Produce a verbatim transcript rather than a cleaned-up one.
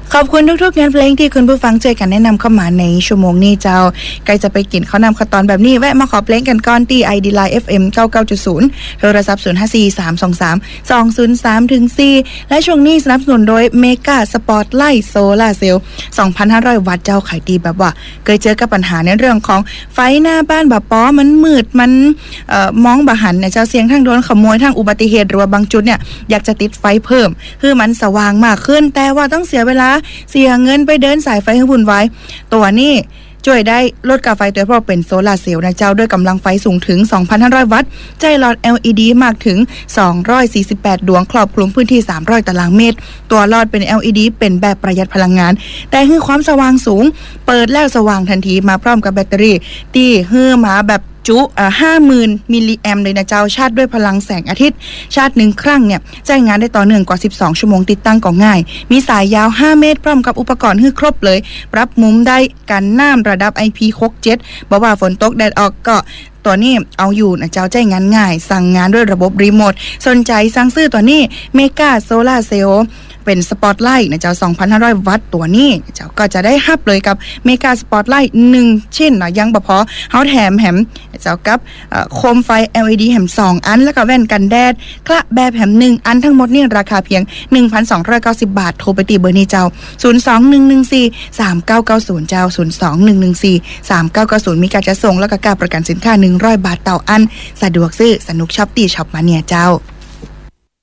ขอบคุณทุกๆงานเพลงที่คุณผู้ฟังช่วยกันแนะนำเข้ามาในชั่วโมงนี้เจ้าใกล้จะไปกินข้าวนำข้าวตอนแบบนี้แวะมาขอเพลงกันก่อนที่ ไอ ดี Line เอฟ เอ็ม เก้าสิบเก้าจุดศูนย์ โทรศัพท์ศูนย์ ห้า สี่ สาม สอง สาม สอง ศูนย์ สาม ถึง สี่และช่วงนี้สนับสนุนโดยเมกาสปอร์ตไลท์โซลาร์เซลล์ สองพันห้าร้อย วัตต์เจ้าขายดีแบบว่าเคยเจอกับปัญหาในเรื่องของไฟหน้าบ้านแบบป้อมันมืดมันเอ่อมองบ่หันเนี่ยเจ้าเสียงทางโดนขโมยทางอุบัติเหตุหรือว่าบางจุดเนี่ยอยากจะติดไฟเพิ่มคือมันสว่างมากขึ้นแต่ว่าต้องเสียเวลาเสียเงินไปเดินสายไฟให้วุ่นวายตัวนี้ช่วยได้ลดค่าไฟตัวเพราะเป็นโซลาร์เซลล์นะเจ้าด้วยกำลังไฟสูงถึง สองพันห้าร้อย วัตต์ใจหลอด แอล อี ดี มากถึงสองร้อยสี่สิบแปดดวงครอบคลุมพื้นที่สามร้อยตารางเมตรตัวหลอดเป็น แอล อี ดี เป็นแบบประหยัดพลังงานแต่ให้ความสว่างสูงเปิดแล้วสว่างทันทีมาพร้อมกับแบตเตอรี่ที่ฮื้อมาแบบจุอ่า ห้าหมื่น มิลลิแอมป์เลยนะเจ้าชาร์จด้วยพลังแสงอาทิตย์ชาร์จหนึ่งครั้งเนี่ยใช้งานได้ต่อเนื่องกว่าสิบสองชั่วโมงติดตั้งก็ง่ายมีสายยาวห้าเมตรพร้อมกับอุปกรณ์ให้ครบเลยปรับมุมได้กันน้ำระดับ ไอ พี หกสิบเจ็ด บ่ว่าฝนตกแดดออกก็ตัวนี้เอาอยู่นะเจ้าใจงานง่ายสั่งงานด้วยระบบรีโมทสนใจสั่งซื้อตัวนี้เมกาโซลาร์เซลล์เป็นสปอตไลท์นะเจ้า สองพันห้าร้อย วัตต์ตัวนี้เจ้าก็จะได้ฮับเลยกับเมกาสปอตไลท์หนึ่งชิ้นนะยังบ่พอเฮาแถมแหมเจ้ากับโคมไฟ แอล อี ดี แหมสองอันแล้วก็แว่นกันแดดกระแบบแหมหนึ่งอันทั้งหมดนี่ราคาเพียง หนึ่งพันสองร้อยเก้าสิบ บาทโทรไปตีเบอร์นี้เจ้าศูนย์ สอง หนึ่ง หนึ่ง สี่ สาม เก้า เก้า ศูนย์เจ้าศูนย์ สอง หนึ่ง หนึ่ง สี่ สาม เก้า เก้า ศูนย์มีการจัดส่งแล้วก็การประกันสินค้าหนึ่งร้อยบาทต่ออันสะดวกซื้อสนุกช็อปตี้ช็อปมาเนี่ยเจ้า